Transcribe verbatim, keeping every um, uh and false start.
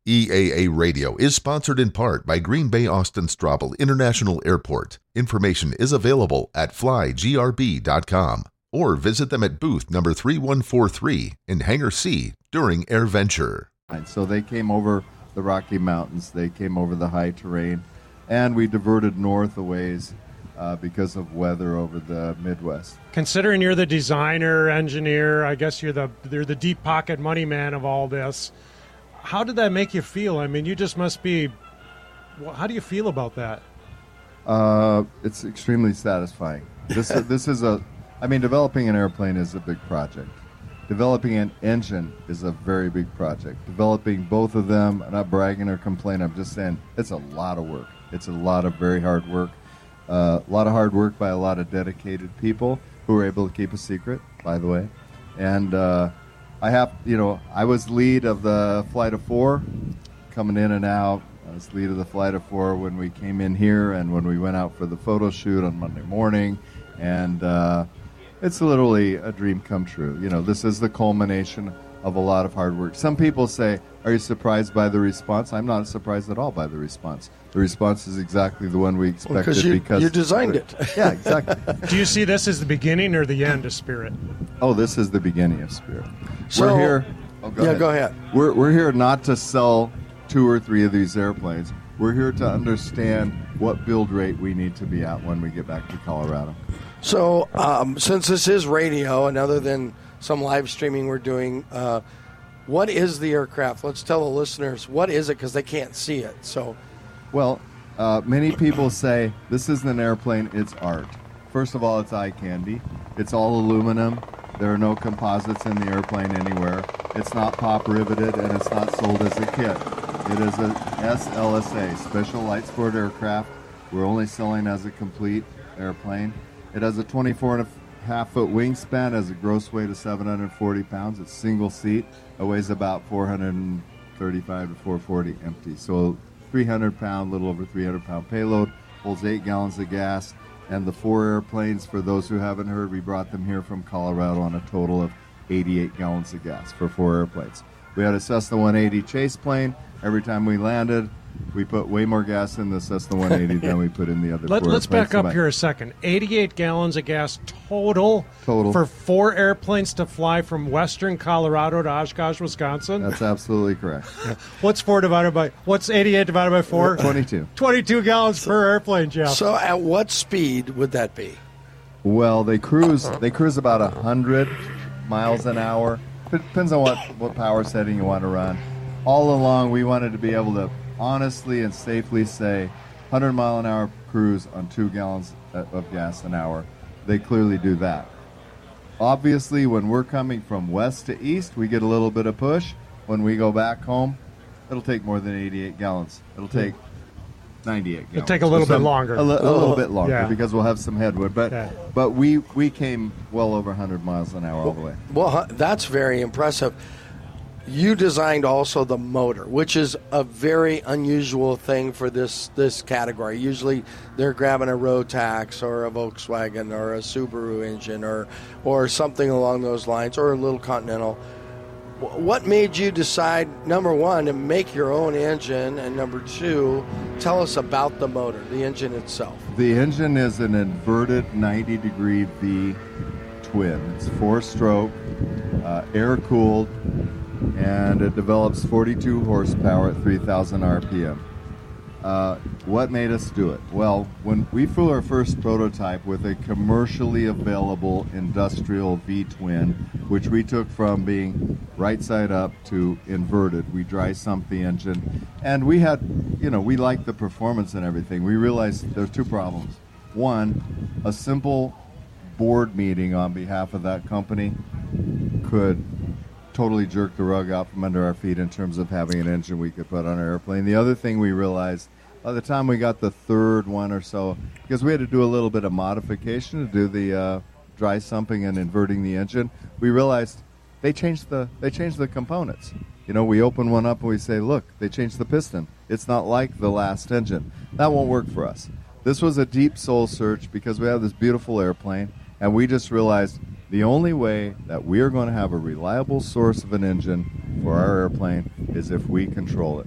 E A A Radio is sponsored in part by Green Bay Austin Straubel International Airport. Information is available at fly g r b dot com or visit them at booth number three one four three in Hangar C during AirVenture. So they came over the Rocky Mountains, they came over the high terrain, and we diverted north a ways uh, because of weather over the Midwest. Considering you're the designer, engineer, I guess you're the you're the deep pocket money man of all this. How did that make you feel? I mean, you just must be. How do you feel about that? Uh, it's extremely satisfying. This this is a. I mean, developing an airplane is a big project. Developing an engine is a very big project. Developing both of them, I'm not bragging or complaining. I'm just saying it's a lot of work. It's a lot of very hard work. Uh, a lot of hard work by a lot of dedicated people who were able to keep a secret, by the way, and. Uh, I have, you know, I was lead of the flight of four, coming in and out. I was lead of the flight of four when we came in here and when we went out for the photo shoot on Monday morning. And uh, it's literally a dream come true. You know, this is the culmination of a lot of hard work. Some people say, are you surprised by the response? I'm not surprised at all by the response. The response is exactly the one we expected. Well, you, because you designed it. Yeah, exactly. Do you see this as the beginning or the end of Spirit? Oh, this is the beginning of Spirit. So, we're here. Oh, go yeah, ahead. go ahead. We're we're here not to sell two or three of these airplanes. We're here to understand what build rate we need to be at when we get back to Colorado. So, um, since this is radio, and other than some live streaming we're doing, uh, what is the aircraft? Let's tell the listeners what is it because they can't see it. So, well, uh, many people say this isn't an airplane; it's art. First of all, it's eye candy. It's all aluminum. There are no composites in the airplane anywhere. It's not pop riveted, and it's not sold as a kit. It is a S L S A, Special Light Sport Aircraft. We're only selling as a complete airplane. It has a twenty-four and a half foot wingspan, has a gross weight of seven hundred forty pounds. It's single seat. It weighs about four hundred thirty-five to four forty empty. So three hundred pound, little over three hundred pound payload, holds eight gallons of gas. And the four airplanes, for those who haven't heard, we brought them here from Colorado on a total of eighty-eight gallons of gas for four airplanes. We had a Cessna one eighty chase plane. Every time we landed, we put way more gas in the Cessna one eighty than we put in the other Let, four Let's airplanes. back up here a second. eighty-eight gallons of gas total, Total. for four airplanes to fly from western Colorado to Oshkosh, Wisconsin? That's absolutely correct. What's four divided by, what's eighty-eight divided by four? twenty-two. twenty-two gallons per airplane, Jeff. so at what speed would that be? Well, they cruise they cruise about one hundred miles an hour. It depends on what, what power setting you want to run. All along, we wanted to be able to honestly and safely say one hundred mile an hour cruise on two gallons of gas an hour. They clearly do that. Obviously, when we're coming from west to east, we get a little bit of push. When we go back home, it'll take more than eighty-eight gallons. It'll take ninety-eight gallons. It'll take a little Some- bit longer. A, li- a little bit longer Yeah. because we'll have some headwind. But Yeah. but we, we came well over one hundred miles an hour all the way. Well, huh, that's very impressive. You designed also the motor, which is a very unusual thing for this this category. Usually they're grabbing a Rotax or a Volkswagen or a Subaru engine or or something along those lines, or a little Continental. What made you decide, number one, to make your own engine, and number two, tell us about the motor, the engine itself? The engine is an inverted ninety degree V twin. It's four-stroke, uh, air-cooled, and it develops forty-two horsepower at three thousand R P M. Uh, what made us do it? Well, when we flew our first prototype with a commercially available industrial V-twin, which we took from being right side up to inverted, we dry sumped the engine, and we had, you know, we liked the performance and everything. We realized there's two problems. One, a simple board meeting on behalf of that company could totally jerk the rug out from under our feet in terms of having an engine we could put on our airplane. The other thing we realized by the time we got the third one or so, because we had to do a little bit of modification to do the uh, dry sumping and inverting the engine, we realized they changed the they changed the components. You know, we open one up and we say, look, they changed the piston. It's not like the last engine. That won't work for us. This was a deep soul search because we have this beautiful airplane, and we just realized the only way that we are going to have a reliable source of an engine for our airplane is if we control it.